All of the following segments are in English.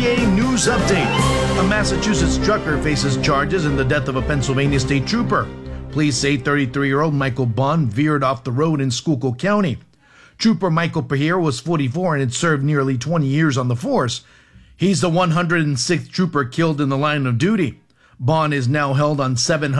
PA News Update. A Massachusetts trucker faces charges in the death of a Pennsylvania state trooper. Police say 33-year-old Michael Bond veered off the road in Schuylkill County. Trooper Michael Pereira was 44 and had served nearly 20 years on the force. He's the 106th trooper killed in the line of duty. Bond is now held on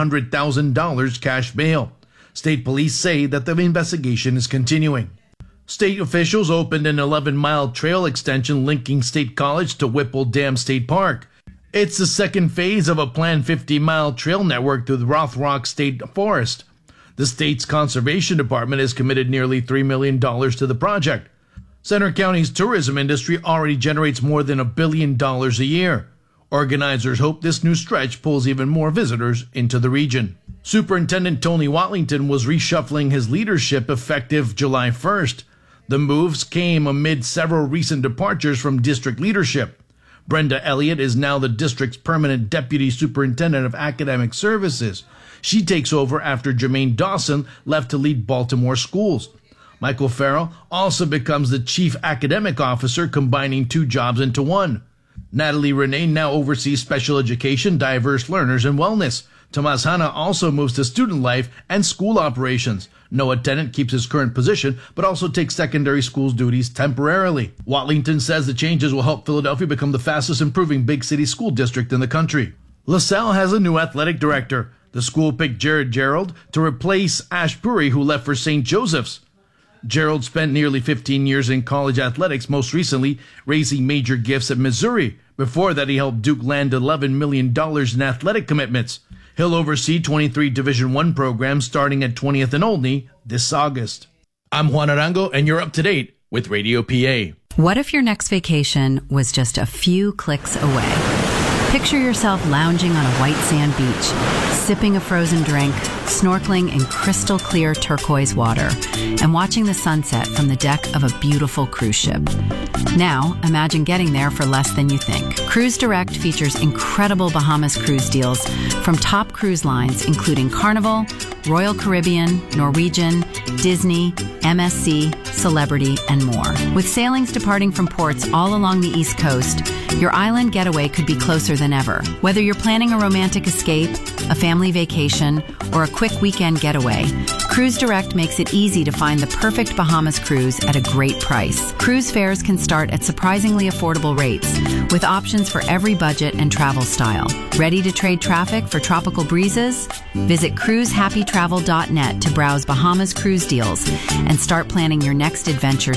$700,000 cash bail. State police say that the investigation is continuing. State officials opened an 11-mile trail extension linking State College to Whipple Dam State Park. It's the second phase of a planned 50-mile trail network through the Rothrock State Forest. The state's conservation department has committed nearly $3 million to the project. Center County's tourism industry already generates more than $1 billion a year. Organizers hope this new stretch pulls even more visitors into the region. Superintendent Tony Watlington was reshuffling his leadership effective July 1st. The moves came amid several recent departures from district leadership. Brenda Elliott is now the district's permanent deputy superintendent of academic services. She takes over after Jermaine Dawson left to lead Baltimore schools. Michael Farrell also becomes the chief academic officer, combining two jobs into one. Natalie Renee now oversees special education, diverse learners, and wellness. Tomas Hanna also moves to student life and school operations. Noah Tennant keeps his current position, but also takes secondary schools duties temporarily. Watlington says the changes will help Philadelphia become the fastest improving big city school district in the country. LaSalle has a new athletic director. The school picked Jared Gerald to replace Ash Puri, who left for St. Joseph's. Gerald spent nearly 15 years in college athletics, most recently raising major gifts at Missouri. Before that, he helped Duke land $11 million in athletic commitments. He'll oversee 23 Division I programs starting at 20th and Olney this August. I'm Juan Arango, and you're up to date with Radio PA. What if your next vacation was just a few clicks away? Picture yourself lounging on a white sand beach, sipping a frozen drink, snorkeling in crystal clear turquoise water, and watching the sunset from the deck of a beautiful cruise ship. Now, imagine getting there for less than you think. Cruise Direct features incredible Bahamas cruise deals from top cruise lines including Carnival, Royal Caribbean, Norwegian, Disney, MSC, Celebrity, and more. With sailings departing from ports all along the East Coast, your island getaway could be closer than ever. Whether you're planning a romantic escape, a family vacation, or a quick weekend getaway, Cruise Direct makes it easy to find the perfect Bahamas cruise at a great price. Cruise fares can start at surprisingly affordable rates, with options for every budget and travel style. Ready to trade traffic for tropical breezes? Visit cruisehappytravel.net to browse Bahamas cruise deals and start planning your next adventure.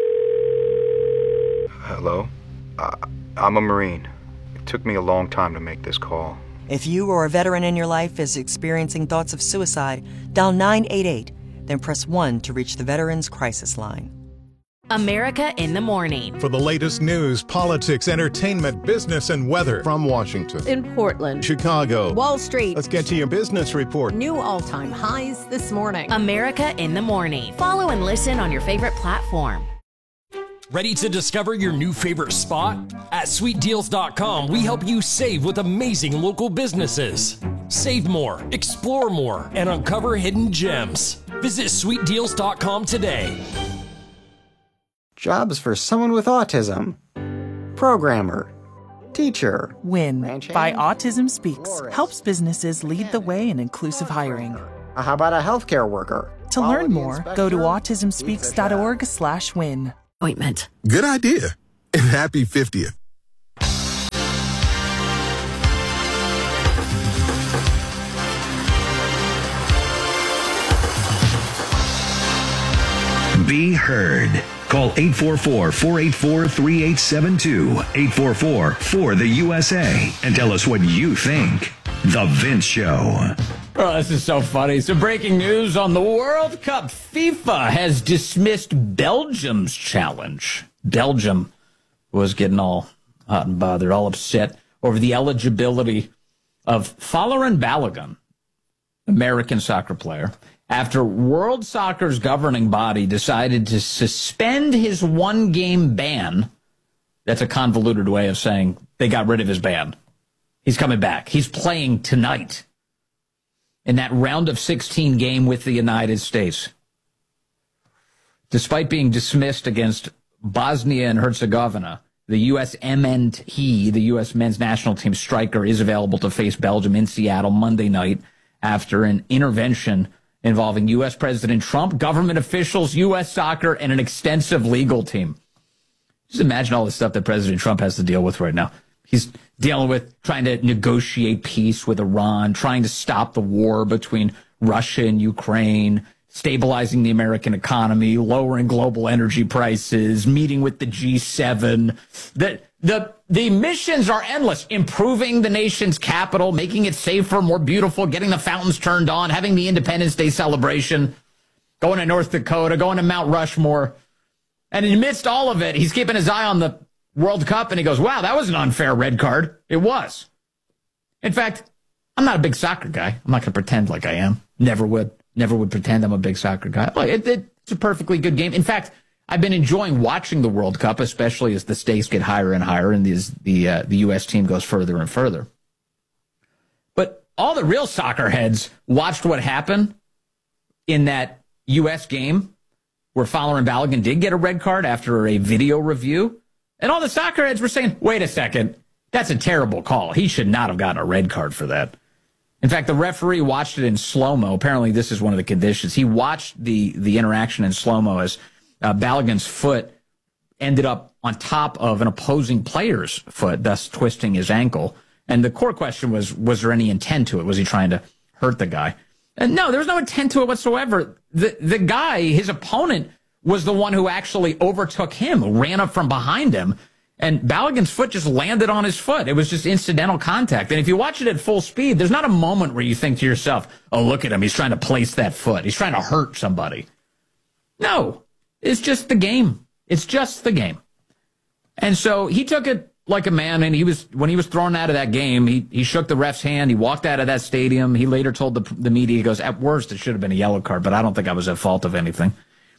Hello? I'm a Marine. It took me a long time to make this call. If you or a veteran in your life is experiencing thoughts of suicide, dial 988, then press 1 to reach the Veterans Crisis Line. America in the Morning. For the latest news, politics, entertainment, business, and weather. From Washington, in Portland, Chicago, Wall Street. Let's get to your business report. New all-time highs this morning. America in the Morning. Follow and listen on your favorite platform. Ready to discover your new favorite spot? At sweetdeals.com, we help you save with amazing local businesses. Save more, explore more, and uncover hidden gems. Visit sweetdeals.com today. Jobs for someone with autism. Programmer. Teacher. WIN by Autism Speaks helps businesses lead the way in inclusive hiring. How about a healthcare worker? To learn more, go to autismspeaks.org/win. Ointment. Good idea. And happy 50th. Be heard. Call 844-484-3872, 844-4-the-USA, and tell us what you think. The Vince Show. Oh, this is so funny. So breaking news on the World Cup. FIFA has dismissed Belgium's challenge. Belgium was getting all hot and bothered, all upset over the eligibility of Folarin Balogun, American soccer player, after World Soccer's governing body decided to suspend his one-game ban. That's a convoluted way of saying they got rid of his ban. He's coming back. He's playing tonight in that round of 16 game with the United States. Despite being dismissed against Bosnia and Herzegovina, the USMNT, the U.S. men's national team striker, is available to face Belgium in Seattle Monday night after an intervention involving U.S. President Trump, government officials, U.S. soccer, and an extensive legal team. Just imagine all the stuff that President Trump has to deal with right now. He's dealing with trying to negotiate peace with Iran, trying to stop the war between Russia and Ukraine, stabilizing the American economy, lowering global energy prices, meeting with the G7. The missions are endless. Improving the nation's capital, making it safer, more beautiful, getting the fountains turned on, having the Independence Day celebration, going to North Dakota, going to Mount Rushmore. And amidst all of it, he's keeping his eye on the World Cup, and he goes, wow, that was an unfair red card. It was. In fact, I'm not a big soccer guy. I'm not going to pretend like I am. Never would pretend I'm a big soccer guy. It's a perfectly good game. In fact, I've been enjoying watching the World Cup, especially as the stakes get higher and higher and the U.S. team goes further and further. But all the real soccer heads watched what happened in that U.S. game where Fowler and Balogun did get a red card after a video review. And all the soccer heads were saying, wait a second, that's a terrible call. He should not have gotten a red card for that. In fact, the referee watched it in slow-mo. Apparently, this is one of the conditions. He watched the interaction in slow-mo as Balogun's foot ended up on top of an opposing player's foot, thus twisting his ankle. And the core question was there any intent to it? Was he trying to hurt the guy? And no, there was no intent to it whatsoever. The guy, his opponent, was the one who actually overtook him, ran up from behind him, and Balogun's foot just landed on his foot. It was just incidental contact. And if you watch it at full speed, there's not a moment where you think to yourself, oh, look at him, he's trying to place that foot. He's trying to hurt somebody. No, it's just the game. It's just the game. And so he took it like a man, and when he was thrown out of that game, he shook the ref's hand, he walked out of that stadium. He later told the media, he goes, at worst, it should have been a yellow card, but I don't think I was at fault of anything.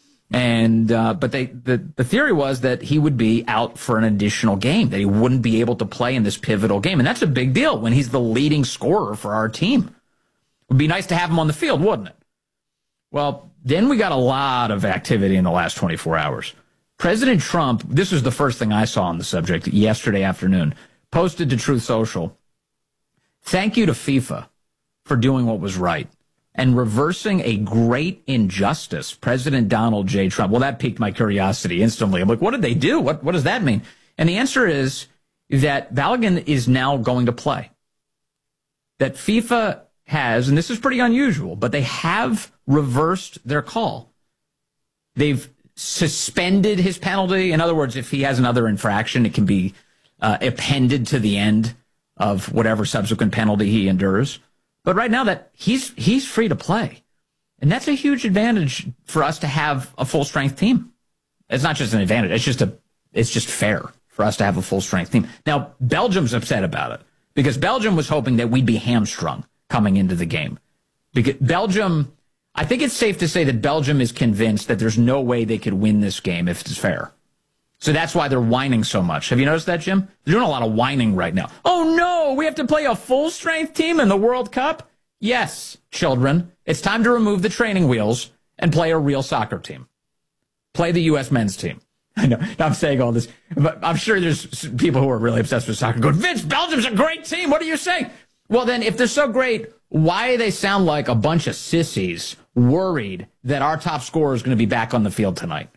And but the theory was that he would be out for an additional game, that he wouldn't be able to play in this pivotal game. And that's a big deal when he's the leading scorer for our team. It would be nice to have him on the field, wouldn't it? Well, then we got a lot of activity in the last 24 hours. President Trump, this was the first thing I saw on the subject yesterday afternoon, posted to Truth Social, thank you to FIFA for doing what was right and reversing a great injustice, President Donald J. Trump. Well, that piqued my curiosity instantly. I'm like, what did they do? What does that mean? And the answer is that Balogun is now going to play. That FIFA has, and this is pretty unusual, but they have reversed their call. They've suspended his penalty. In other words, if he has another infraction, it can be appended to the end of whatever subsequent penalty he endures. But right now that he's free to play. And that's a huge advantage for us to have a full-strength team. It's not just an advantage. It's just fair for us to have a full-strength team. Now, Belgium's upset about it because Belgium was hoping that we'd be hamstrung coming into the game. Because Belgium, I think it's safe to say that Belgium is convinced that there's no way they could win this game if it's fair. So that's why they're whining so much. Have you noticed that, Jim? They're doing a lot of whining right now. Oh, no, we have to play a full-strength team in the World Cup? Yes, children. It's time to remove the training wheels and play a real soccer team. Play the U.S. men's team. I know, I'm saying all this, but I'm sure there's people who are really obsessed with soccer going, Vince, Belgium's a great team. What are you saying? Well, then, if they're so great, why do they sound like a bunch of sissies worried that our top scorer is going to be back on the field tonight?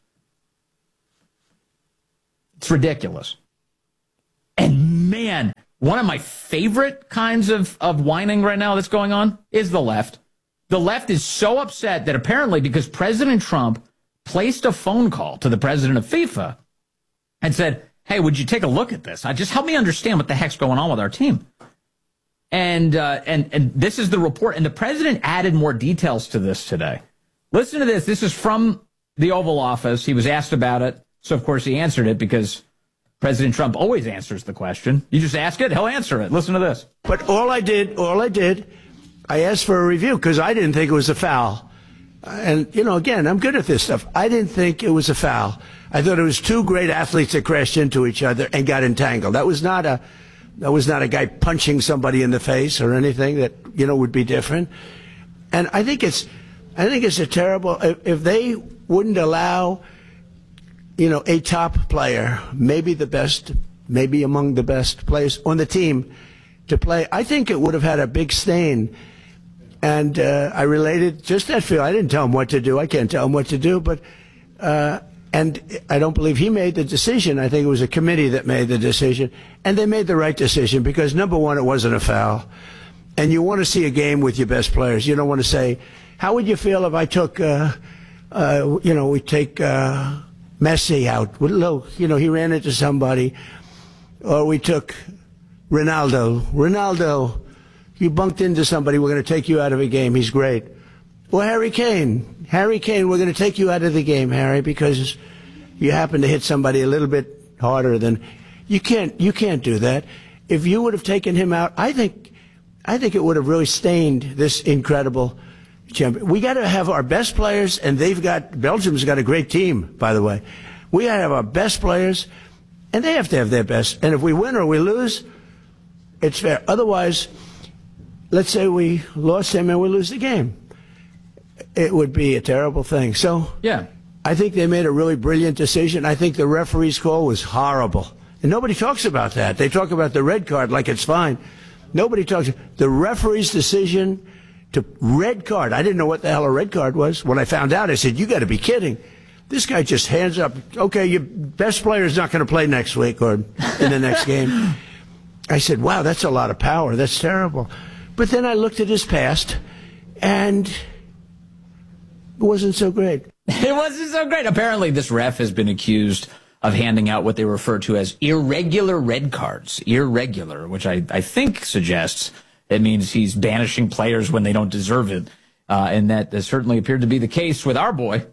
It's ridiculous. And man, one of my favorite kinds of whining right now that's going on is the left. The left is so upset that apparently because President Trump placed a phone call to the president of FIFA and said, hey, would you take a look at this? Just help me understand what the heck's going on with our team. And this is the report. And the president added more details to this today. Listen to this. This is from the Oval Office. He was asked about it. So, of course, he answered it because President Trump always answers the question. You just ask it, he'll answer it. Listen to this. But all I did, I asked for a review because I didn't think it was a foul. And, again, I'm good at this stuff. I didn't think it was a foul. I thought it was two great athletes that crashed into each other and got entangled. That was not a guy punching somebody in the face or anything that, would be different. And I think it's a terrible, if they wouldn't allow a top player, maybe the best, maybe among the best players on the team to play, I think it would have had a big stain. And I related just that feel. I didn't tell him what to do. I can't tell him what to do. But and I don't believe he made the decision. I think it was a committee that made the decision. And they made the right decision because, number one, it wasn't a foul. And you want to see a game with your best players. You don't want to say, how would you feel if I took, we take Messi out? He ran into somebody. Or we took Ronaldo, you bumped into somebody, we're going to take you out of a game. He's great. Or Harry Kane, we're going to take you out of the game, Harry, because you happen to hit somebody a little bit harder than you can't do that. If you would have taken him out, I think it would have really stained this incredible champion. We got to have our best players, and Belgium's got a great team, by the way. We got to have our best players, and they have to have their best. And if we win or we lose, it's fair. Otherwise, let's say we lost him and we lose the game. It would be a terrible thing. So, yeah, I think they made a really brilliant decision. I think the referee's call was horrible. And nobody talks about that. They talk about the red card like it's fine. Nobody talks. The referee's decision to red card. I didn't know what the hell a red card was. When I found out, I said, you got to be kidding. This guy just hands up, okay, your best player is not going to play next week or in the next game. I said, wow, that's a lot of power. That's terrible. But then I looked at his past, and it wasn't so great. It wasn't so great. Apparently, this ref has been accused of handing out what they refer to as irregular red cards. Irregular, which I think suggests it means he's banishing players when they don't deserve it. And that has certainly appeared to be the case with our boy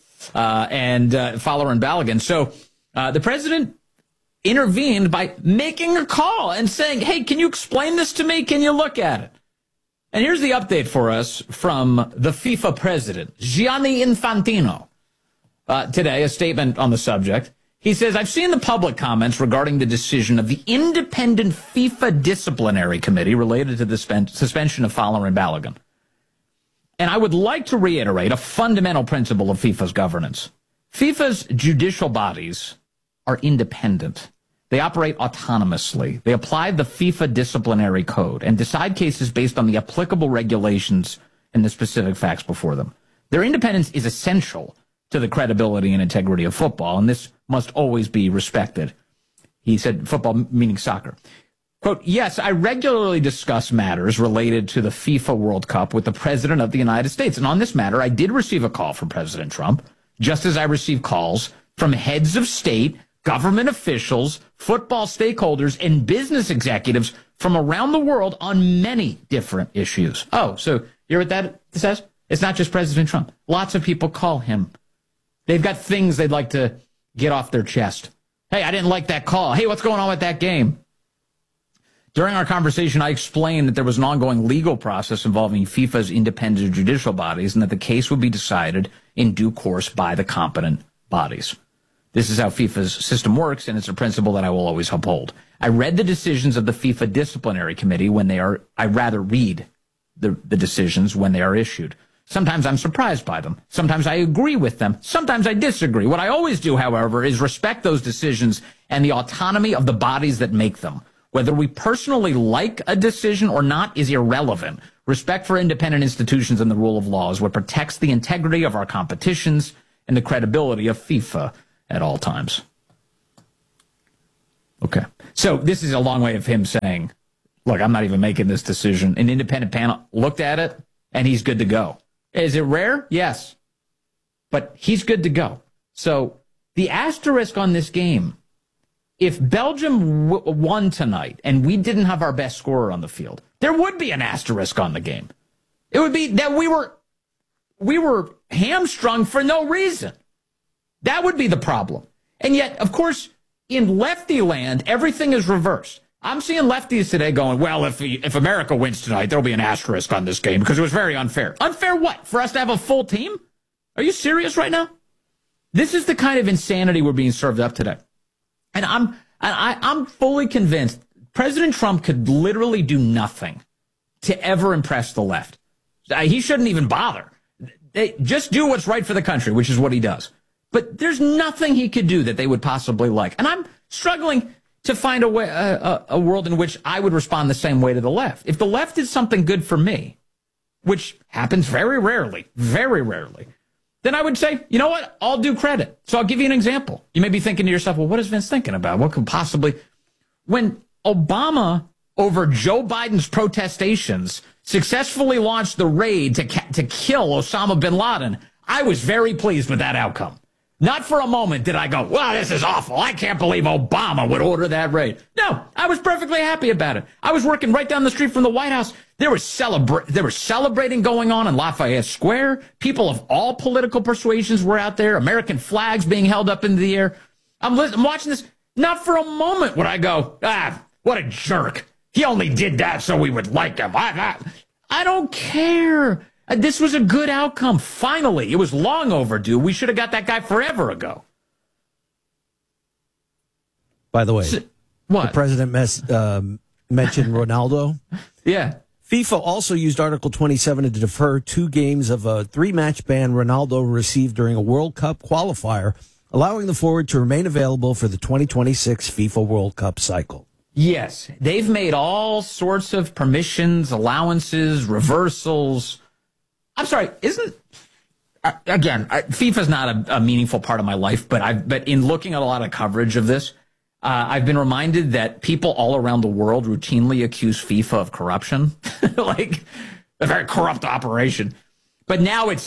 and Folarin Balogun. So the president intervened by making a call and saying, hey, can you explain this to me? Can you look at it? And here's the update for us from the FIFA president, Gianni Infantino. Today, a statement on the subject. He says, I've seen the public comments regarding the decision of the independent FIFA disciplinary committee related to the suspension of Folarin Balogun. And I would like to reiterate a fundamental principle of FIFA's governance. FIFA's judicial bodies are independent. They operate autonomously. They apply the FIFA disciplinary code and decide cases based on the applicable regulations and the specific facts before them. Their independence is essential to the credibility and integrity of football, and this must always be respected. He said football meaning soccer. Quote, yes, I regularly discuss matters related to the FIFA World Cup with the President of the United States. And on this matter, I did receive a call from President Trump, just as I received calls from heads of state, government officials, football stakeholders, and business executives from around the world on many different issues. Oh, so you hear what that says? It's not just President Trump. Lots of people call him. They've got things they'd like to get off their chest. Hey, I didn't like that call. Hey, what's going on with that game? During our conversation, I explained that there was an ongoing legal process involving FIFA's independent judicial bodies and that the case would be decided in due course by the competent bodies. This is how FIFA's system works, and it's a principle that I will always uphold. I read the decisions of the FIFA disciplinary committee I rather read the decisions when they are issued. Sometimes I'm surprised by them. Sometimes I agree with them. Sometimes I disagree. What I always do, however, is respect those decisions and the autonomy of the bodies that make them. Whether we personally like a decision or not is irrelevant. Respect for independent institutions and the rule of law is what protects the integrity of our competitions and the credibility of FIFA at all times. Okay. So this is a long way of him saying, look, I'm not even making this decision. An independent panel looked at it, and he's good to go. Is it rare? Yes. But he's good to go. So the asterisk on this game, if Belgium won tonight and we didn't have our best scorer on the field, there would be an asterisk on the game. It would be that we were hamstrung for no reason. That would be the problem. And yet, of course, in lefty land, everything is reversed. I'm seeing lefties today going, well, if America wins tonight, there'll be an asterisk on this game because it was very unfair. Unfair what? For us to have a full team? Are you serious right now? This is the kind of insanity we're being served up today. And I'm fully convinced President Trump could literally do nothing to ever impress the left. He shouldn't even bother. Just do what's right for the country, which is what he does. But there's nothing he could do that they would possibly like. And I'm struggling to find a way, a world in which I would respond the same way to the left. If the left is something good for me, which happens very rarely, then I would say, you know what? I'll do credit. So I'll give you an example. You may be thinking to yourself, well, what is Vince thinking about? What could possibly... When Obama, over Joe Biden's protestations, successfully launched the raid to kill Osama bin Laden, I was very pleased with that outcome. Not for a moment did I go, well, this is awful. I can't believe Obama would order that raid. No, I was perfectly happy about it. I was working right down the street from the White House. There was celebrating going on in Lafayette Square. People of all political persuasions were out there. American flags being held up into the air. I'm watching this. Not for a moment would I go, what a jerk. He only did that so we would like him. I don't care. This was a good outcome. Finally, it was long overdue. We should have got that guy forever ago. By the way, what? The president mentioned Ronaldo. Yeah. FIFA also used Article 27 to defer 2 games of a 3-match ban Ronaldo received during a World Cup qualifier, allowing the forward to remain available for the 2026 FIFA World Cup cycle. Yes, they've made all sorts of permissions, allowances, reversals. I'm sorry, FIFA's not a meaningful part of my life, but in looking at a lot of coverage of this, I've been reminded that people all around the world routinely accuse FIFA of corruption, like a very corrupt operation. But now it's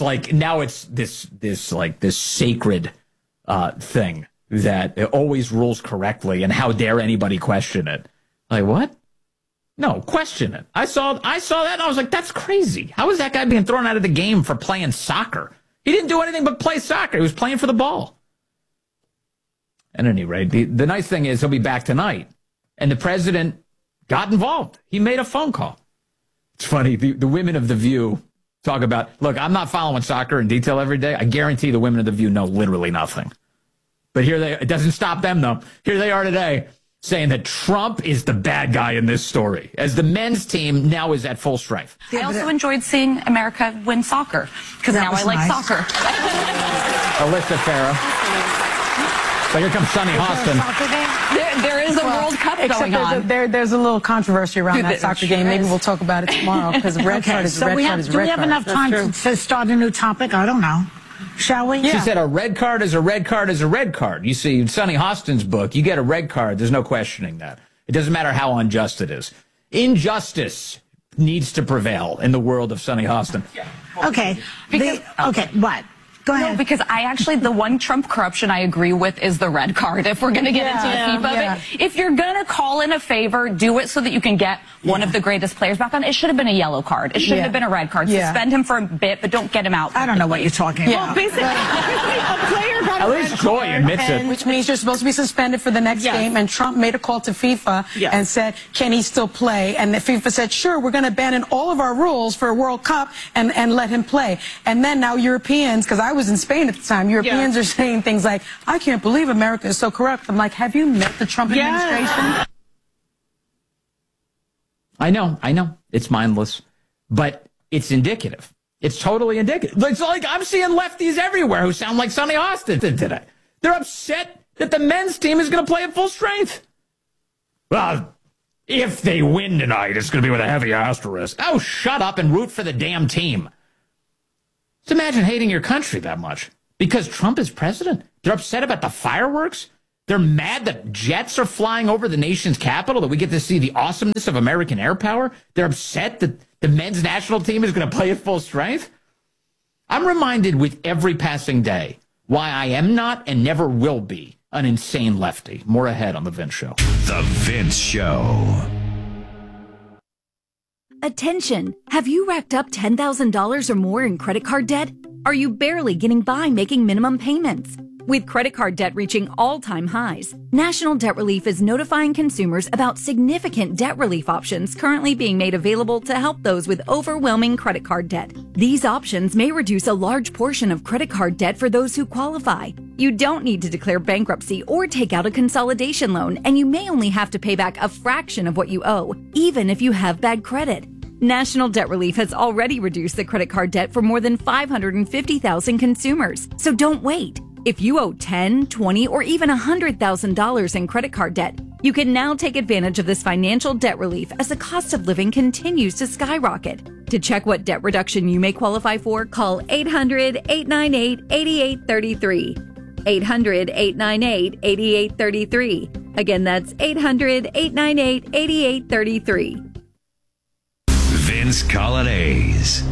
this sacred thing that it always rules correctly, and how dare anybody question it? Like, what? No, question it. I saw that and I was like, that's crazy. How is that guy being thrown out of the game for playing soccer? He didn't do anything but play soccer. He was playing for the ball. At any rate, the nice thing is he'll be back tonight. And the president got involved. He made a phone call. It's funny. The women of The View talk about, look, I'm not following soccer in detail every day. I guarantee the women of The View know literally nothing. But it doesn't stop them, though. Here they are today, saying that Trump is the bad guy in this story, as the men's team now is at full strife. I also enjoyed seeing America win soccer, because now I like soccer. Alyssa Farah. So here comes Sonny Hostin. There is a World Cup going on. There's a little controversy around that soccer game. Maybe we'll talk about it tomorrow, because red card is red card is red card. Do we have enough time to start a new topic? I don't know. Shall we? She said a red card is a red card is a red card. You see, in Sonny Hostin's book, you get a red card. There's no questioning that. It doesn't matter how unjust it is. Injustice needs to prevail in the world of Sonny Hostin. Okay. What? Go ahead. No, because the one Trump corruption I agree with is the red card. If we're going to get into the FIFA of it, if you're going to call in a favor, do it so that you can get one of the greatest players back on. It should have been a yellow card. It shouldn't have been a red card. Suspend him for a bit, but don't get him out. I don't know what you're talking about. Well, basically, a player got at least Joy admits it. Which means you're supposed to be suspended for the next game, and Trump made a call to FIFA and said, can he still play? And the FIFA said, sure, we're going to abandon all of our rules for a World Cup and let him play. And then now Europeans, because I was in Spain at the time, Europeans are saying things like, I can't believe America is so corrupt. I'm like, have you met the Trump administration? I know. It's mindless. But it's indicative. It's totally indicative. It's like I'm seeing lefties everywhere who sound like Sonny Hostin today. They're upset that the men's team is going to play at full strength. Well, if they win tonight, it's going to be with a heavy asterisk. Oh, shut up and root for the damn team. Just imagine hating your country that much. Because Trump is president. They're upset about the fireworks. They're mad that jets are flying over the nation's capital, that we get to see the awesomeness of American air power. They're upset that the men's national team is going to play at full strength. I'm reminded with every passing day why I am not and never will be an insane lefty. More ahead on The Vince Show. The Vince Show. Attention! Have you racked up $10,000 or more in credit card debt? Are you barely getting by making minimum payments? With credit card debt reaching all-time highs, National Debt Relief is notifying consumers about significant debt relief options currently being made available to help those with overwhelming credit card debt. These options may reduce a large portion of credit card debt for those who qualify. You don't need to declare bankruptcy or take out a consolidation loan, and you may only have to pay back a fraction of what you owe, even if you have bad credit. National Debt Relief has already reduced the credit card debt for more than 550,000 consumers. So don't wait. If you owe $10, $20, or even $100,000 in credit card debt, you can now take advantage of this financial debt relief as the cost of living continues to skyrocket. To check what debt reduction you may qualify for, call 800-898-8833. 800-898-8833. Again, that's 800-898-8833. Vince Colonnese.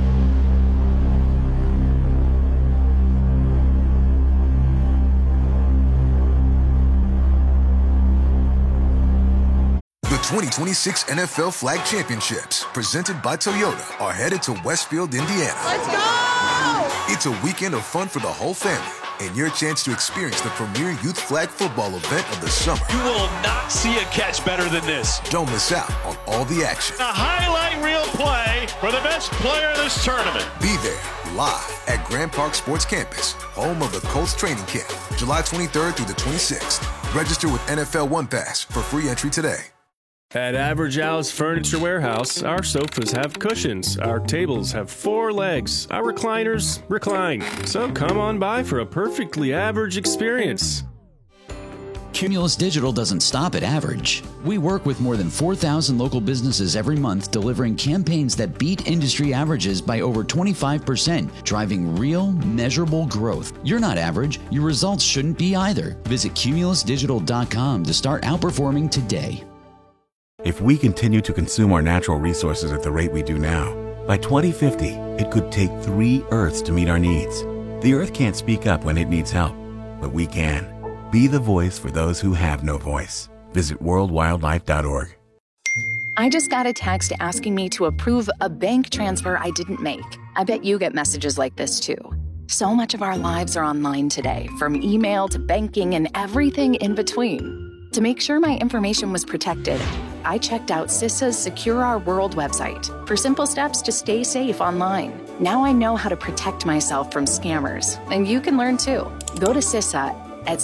The 2026 NFL Flag Championships, presented by Toyota, are headed to Westfield, Indiana. Let's go! It's a weekend of fun for the whole family, and your chance to experience the premier youth flag football event of the summer. You will not see a catch better than this. Don't miss out on all the action. A highlight reel play for the best player of this tournament. Be there, live at Grand Park Sports Campus, home of the Colts training camp, July 23rd through the 26th. Register with NFL One Pass for free entry today. At Average Al's Furniture Warehouse, our sofas have cushions, our tables have 4 legs, our recliners recline. So come on by for a perfectly average experience. Cumulus Digital doesn't stop at average. We work with more than 4,000 local businesses every month, delivering campaigns that beat industry averages by over 25%, driving real, measurable growth. You're not average. Your results shouldn't be either. Visit cumulusdigital.com to start outperforming today. If we continue to consume our natural resources at the rate we do now, by 2050, it could take 3 Earths to meet our needs. The Earth can't speak up when it needs help, but we can. Be the voice for those who have no voice. Visit worldwildlife.org. I just got a text asking me to approve a bank transfer I didn't make. I bet you get messages like this too. So much of our lives are online today, from email to banking and everything in between. To make sure my information was protected, I checked out CISA's Secure Our World website for simple steps to stay safe online. Now I know how to protect myself from scammers, and you can learn too. Go to CISA at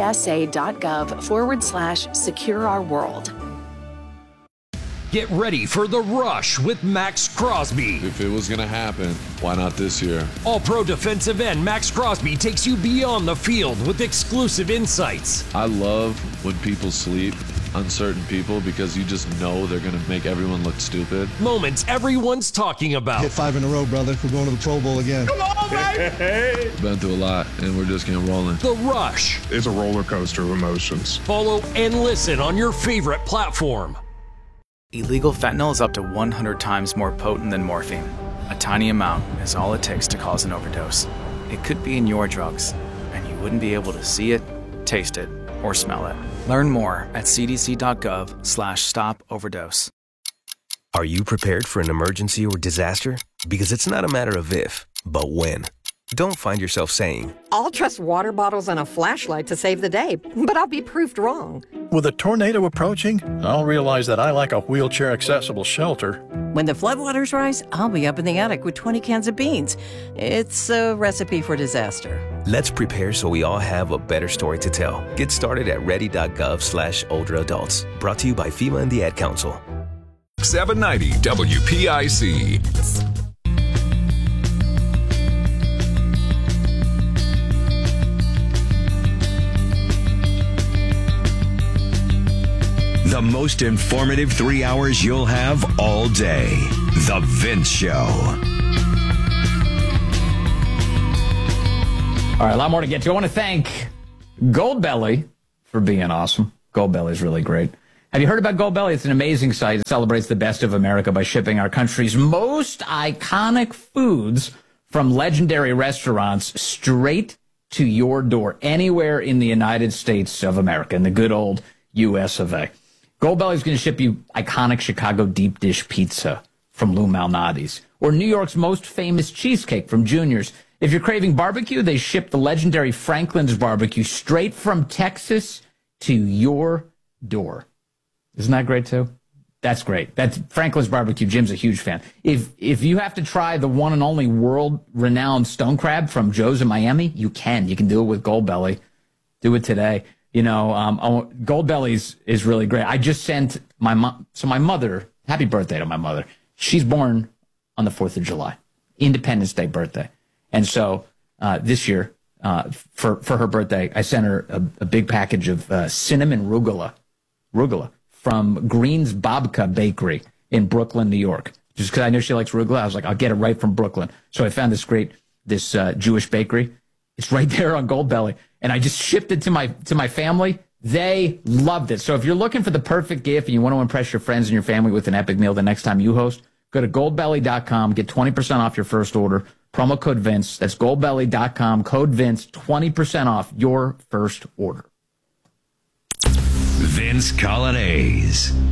cisa.gov/secure-our-world. Get ready for The Rush with Max Crosby. If it was going to happen, why not this year? All-Pro defensive end Max Crosby takes you beyond the field with exclusive insights. I love when people sleep on certain people because you just know they're going to make everyone look stupid. Moments everyone's talking about. Hit 5 in a row, brother. We're going to the Pro Bowl again. Come on, baby! Been through a lot, and we're just getting rolling. The Rush. It's a roller coaster of emotions. Follow and listen on your favorite platform. Illegal fentanyl is up to 100 times more potent than morphine. A tiny amount is all it takes to cause an overdose. It could be in your drugs, and you wouldn't be able to see it, taste it, or smell it. Learn more at cdc.gov/stop-overdose. Are you prepared for an emergency or disaster? Because it's not a matter of if, but when. Don't find yourself saying, I'll trust water bottles and a flashlight to save the day, but I'll be proved wrong. With a tornado approaching, I'll realize that I lack a wheelchair-accessible shelter. When the floodwaters rise, I'll be up in the attic with 20 cans of beans. It's a recipe for disaster. Let's prepare so we all have a better story to tell. Get started at ready.gov/older adults. Brought to you by FEMA and the Ad Council. 790 WPIC. The most informative 3 hours you'll have all day. The Vince Show. All right, a lot more to get to. I want to thank Goldbelly for being awesome. Goldbelly is really great. Have you heard about Goldbelly? It's an amazing site. It celebrates the best of America by shipping our country's most iconic foods from legendary restaurants straight to your door, anywhere in the United States of America, in the good old U.S. of A. Goldbelly is going to ship you iconic Chicago deep dish pizza from Lou Malnati's, or New York's most famous cheesecake from Junior's. If you're craving barbecue, they ship the legendary Franklin's barbecue straight from Texas to your door. Isn't that great too? That's great. That's Franklin's barbecue. Jim's a huge fan. If you have to try the one and only world-renowned stone crab from Joe's in Miami, you can. You can do it with Goldbelly. Do it today. You know, Goldbelly is really great. I just sent my mother, happy birthday to my mother. She's born on the 4th of July, Independence Day birthday. And so this year, for her birthday. I sent her a big package of cinnamon rugula from Green's Babka Bakery in Brooklyn, New York. Just because I know she likes rugula, I was like, I'll get it right from Brooklyn. So I found this Jewish bakery. It's right there on Goldbelly, and I just shipped it to my family. They loved it. So if you're looking for the perfect gift and you want to impress your friends and your family with an epic meal the next time you host, go to goldbelly.com, get 20% off your first order. Promo code Vince. That's goldbelly.com, code Vince, 20% off your first order. Vince Coglianese.